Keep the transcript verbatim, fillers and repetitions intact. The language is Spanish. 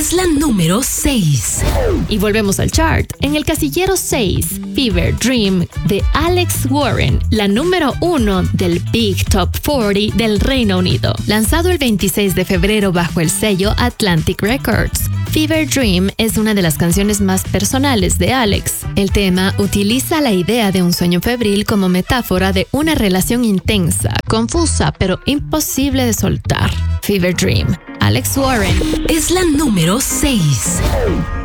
es la número seis. Y volvemos al chart. En el casillero seis, Fever Dream de Alex Warren, la número uno del Big Top cuarenta del Reino Unido. Lanzado el veintiséis de febrero bajo el sello Atlantic Records, Fever Dream es una de las canciones más personales de Alex. El tema utiliza la idea de un sueño febril como metáfora de una relación intensa, confusa pero imposible de soltar. Fever Dream, Alex Warren. Es la número seis.